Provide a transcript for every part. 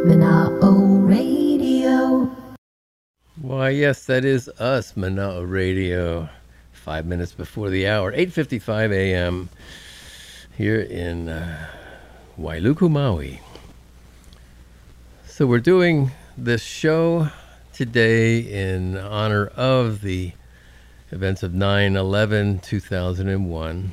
Mana'o Radio. Why, yes, that is us, Mana'o Radio. 5 minutes before the hour, 8:55 a.m. here in Wailuku, Maui. So we're doing this show today in honor of the events of 9/11/2001.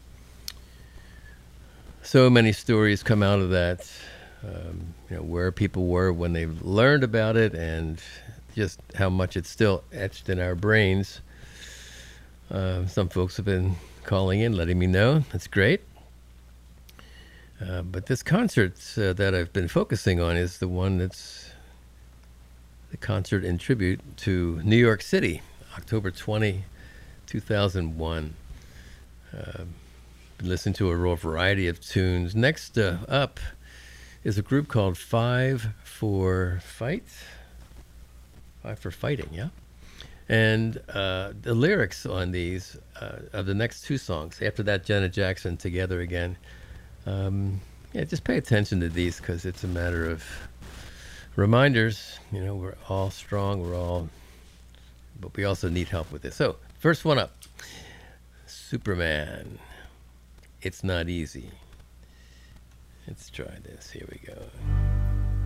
So many stories come out of that, where people were when they learned about it and just how much it's still etched in our brains. Some folks have been calling in, letting me know. That's great. But this concert that I've been focusing on is the one that's the concert in tribute to New York City, October 20, 2001. Been listening to a real variety of tunes. Next up is a group called Five for Fight. Five for Fighting, yeah? And the lyrics on these, of the next two songs, after that, Janet Jackson, Together Again. Just pay attention to these because it's a matter of reminders. We're all strong, but we also need help with this. So, first one up, Superman, It's Not Easy. Let's try this. Here we go.